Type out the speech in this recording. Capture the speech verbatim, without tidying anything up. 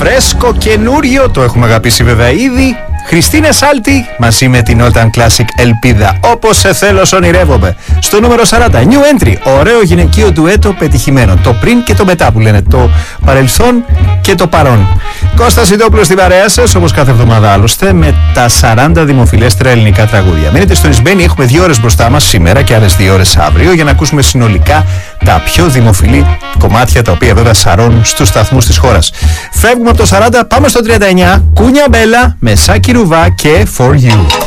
φρέσκο καινούριο, το έχουμε αγαπήσει βέβαια ήδη. Χριστίνα Σάλτη μαζί με την All Time Classic Ελπίδα. Όπως σε θέλω, σ' ονειρεύομαι. Στο νούμερο σαράντα, New Entry. Ωραίο γυναικείο ντουέτο πετυχημένο. Το πριν και το μετά που λένε. Το παρελθόν και το παρόν. Κώστας Ιδόπουλος στην παρέα σας, όπως κάθε εβδομάδα άλλωστε, με τα σαράντα δημοφιλέστερα ελληνικά τραγούδια. Μείνετε στο Ισμπένι, έχουμε δύο ώρες μπροστά μας σήμερα και άλλες δύο ώρες αύριο για να ακούσουμε συνολικά τα πιο δημοφιλή κομμάτια, τα οποία βέβαια σαρώνουν στους σταθμούς της χώρας. Φεύγουμε από το σαράντα, πάμε στο τριάντα εννιά. Κούνια Μπέλα με Σάκη Ρουβά και For You.